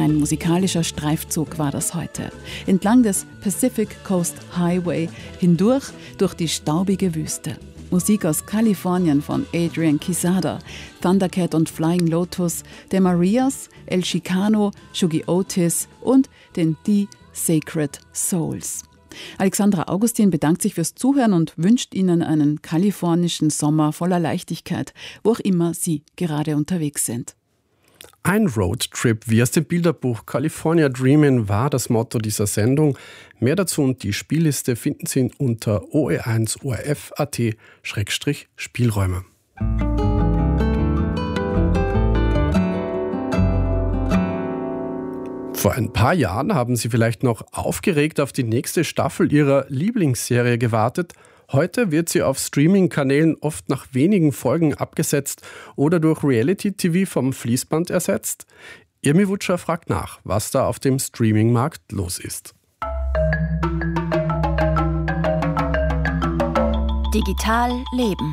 Ein musikalischer Streifzug war das heute. Entlang des Pacific Coast Highway hindurch durch die staubige Wüste. Musik aus Kalifornien von Adrian Quezada, Thundercat und Flying Lotus, The Marias, El Chicano, Shuggie Otis und den The Sacred Souls. Alexandra Augustin bedankt sich fürs Zuhören und wünscht Ihnen einen kalifornischen Sommer voller Leichtigkeit, wo auch immer Sie gerade unterwegs sind. Ein Roadtrip wie aus dem Bilderbuch California Dreamin' war das Motto dieser Sendung. Mehr dazu und die Spielliste finden Sie unter oe1orf.at/Spielräume. Vor ein paar Jahren haben Sie vielleicht noch aufgeregt auf die nächste Staffel Ihrer Lieblingsserie gewartet. Heute wird sie auf Streaming-Kanälen oft nach wenigen Folgen abgesetzt oder durch Reality-TV vom Fließband ersetzt. Irmi Wutscher fragt nach, was da auf dem Streaming-Markt los ist. Digital leben.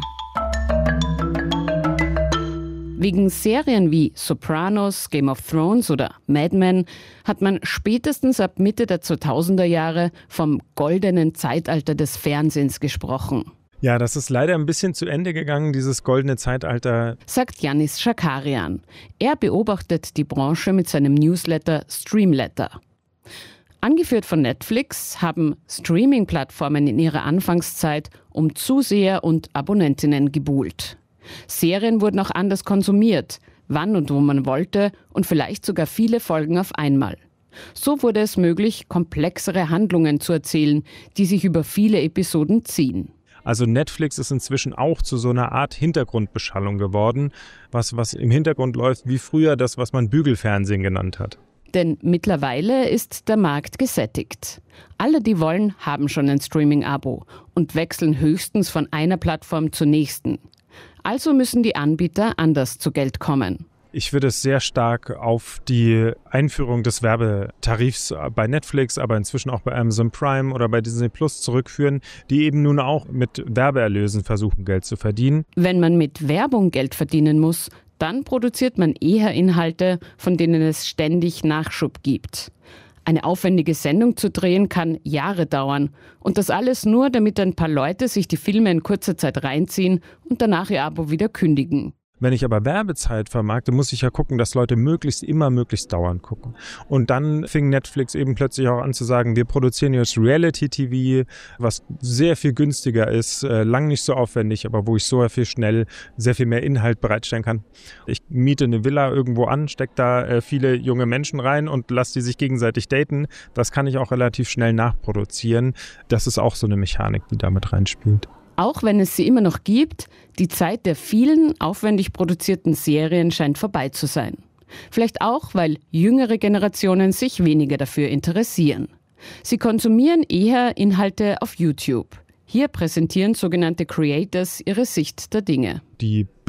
Wegen Serien wie Sopranos, Game of Thrones oder Mad Men hat man spätestens ab Mitte der 2000er Jahre vom goldenen Zeitalter des Fernsehens gesprochen. Ja, das ist leider ein bisschen zu Ende gegangen, dieses goldene Zeitalter, sagt Yannis Schakarian. Er beobachtet die Branche mit seinem Newsletter Streamletter. Angeführt von Netflix haben Streaming-Plattformen in ihrer Anfangszeit um Zuseher und Abonnentinnen gebuhlt. Serien wurden auch anders konsumiert, wann und wo man wollte und vielleicht sogar viele Folgen auf einmal. So wurde es möglich, komplexere Handlungen zu erzählen, die sich über viele Episoden ziehen. Also Netflix ist inzwischen auch zu so einer Art Hintergrundbeschallung geworden, was im Hintergrund läuft, wie früher das, was man Bügelfernsehen genannt hat. Denn mittlerweile ist der Markt gesättigt. Alle, die wollen, haben schon ein Streaming-Abo und wechseln höchstens von einer Plattform zur nächsten. Also müssen die Anbieter anders zu Geld kommen. Ich würde es sehr stark auf die Einführung des Werbetarifs bei Netflix, aber inzwischen auch bei Amazon Prime oder bei Disney Plus zurückführen, die eben nun auch mit Werbeerlösen versuchen, Geld zu verdienen. Wenn man mit Werbung Geld verdienen muss, dann produziert man eher Inhalte, von denen es ständig Nachschub gibt. Eine aufwendige Sendung zu drehen kann Jahre dauern. Und das alles nur, damit ein paar Leute sich die Filme in kurzer Zeit reinziehen und danach ihr Abo wieder kündigen. Wenn ich aber Werbezeit vermarkte, muss ich ja gucken, dass Leute möglichst dauernd gucken. Und dann fing Netflix eben plötzlich auch an zu sagen, wir produzieren jetzt Reality-TV, was sehr viel günstiger ist, lang nicht so aufwendig, aber wo ich so schnell sehr viel mehr Inhalt bereitstellen kann. Ich miete eine Villa irgendwo an, stecke da viele junge Menschen rein und lasse die sich gegenseitig daten. Das kann ich auch relativ schnell nachproduzieren. Das ist auch so eine Mechanik, die damit reinspielt. Auch wenn es sie immer noch gibt, die Zeit der vielen aufwendig produzierten Serien scheint vorbei zu sein. Vielleicht auch, weil jüngere Generationen sich weniger dafür interessieren. Sie konsumieren eher Inhalte auf YouTube. Hier präsentieren sogenannte Creators ihre Sicht der Dinge. Die